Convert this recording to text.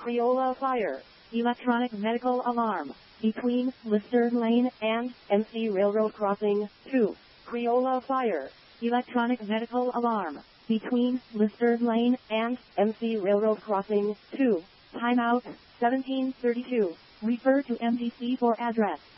Creola Fire, electronic medical alarm, between Lister Lane and MC Railroad Crossing. 2. Creola Fire, electronic medical alarm, between Lister Lane and MC Railroad Crossing. 2. Timeout, 1732. Refer to MDC for address.